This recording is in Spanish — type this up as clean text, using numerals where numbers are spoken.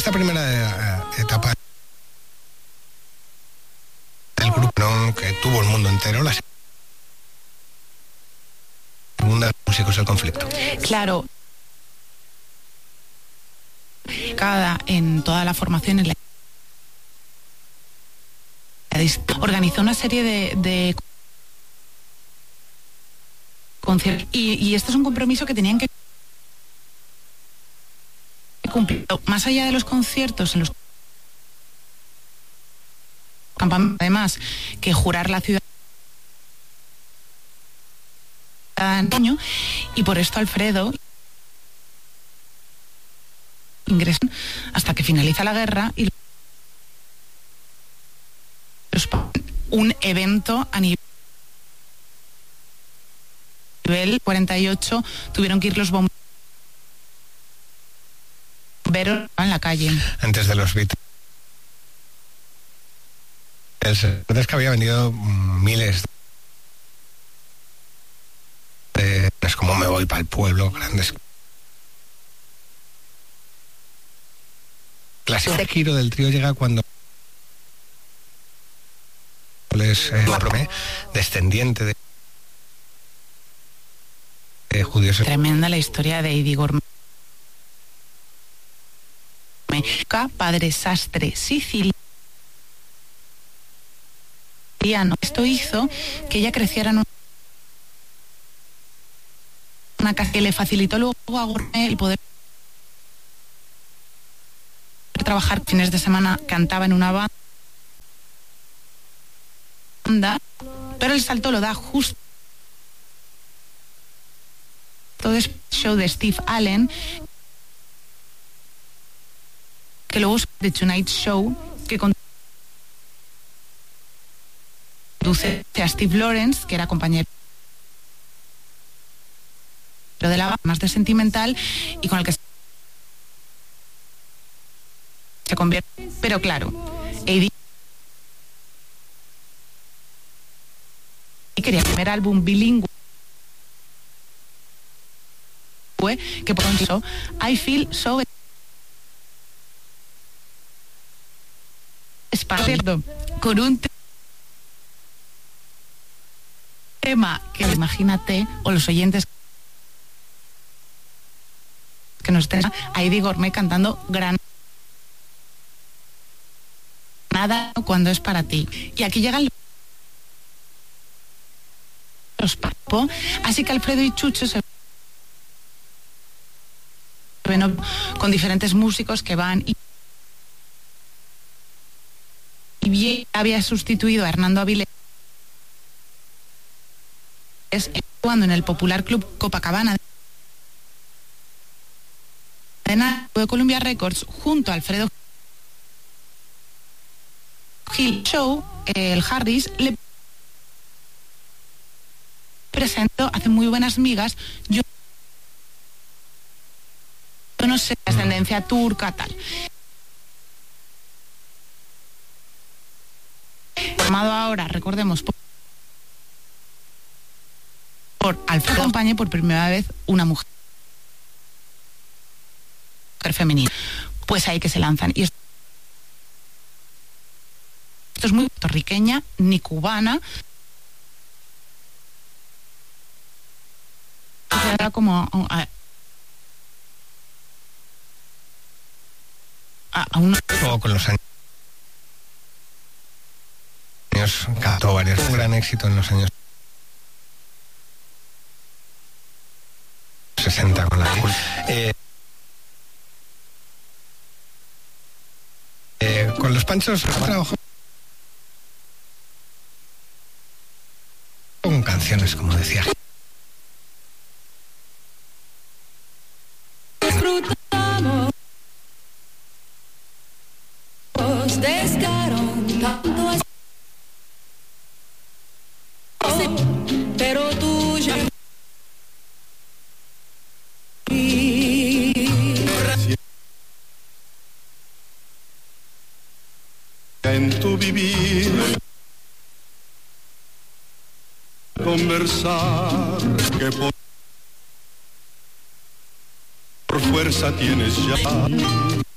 esta primera etapa del grupo, ¿no?, que tuvo el mundo entero, la segunda, músicos del conflicto. Claro. En toda la formación organizó una serie de conciertos y esto es un compromiso que tenían que cumplir. Más allá de los conciertos en los campamentos, además que jurar la ciudad año, y por esto Alfredo ingresan hasta que finaliza la guerra y un evento a nivel 48 tuvieron que ir los bomberos en la calle. Antes de los Beatles. Es que había vendido miles de... Es como Me voy para el pueblo, grandes... El giro del trío llega cuando es descendiente de judíos. Tremenda la historia de Eddie Gourmet, padre sastre siciliano. Esto hizo que ella creciera en una casa que le facilitó luego a Gourmet el poder trabajar fines de semana. Cantaba en una banda, pero el salto lo da justo todo es show de Steve Allen, que luego es The Tonight Show, que conduce a Steve Lawrence, que era compañero de la banda, más de sentimental, y con el que se convierte. Pero claro, Eddie quería el primer álbum bilingüe que por eso I Feel So Esparcido, con un tema que imagínate, o los oyentes que nos estén, a Eddie Gourmet cantando Nada cuando es para ti. Y aquí llegan los papos, así que Alfredo y Chucho se ven con diferentes músicos que van y bien había sustituido a Hernando Avilés cuando en el popular club Copacabana de Columbia Records junto a Alfredo Gil Show, el Harris le presento, hace muy buenas migas. Yo no sé, ascendencia turca, tal. Formado ahora, recordemos, por Alfredo acompaña por primera vez una mujer femenina. Pues ahí que se lanzan. Y esto es muy puertorriqueña ni cubana. Era como a un juego con los años cantó varios, un gran éxito en los años 60 con la con los Panchos trabajó con canciones, como decía. Pero tú ya en tu vivir conversar que por fuerza tienes ya.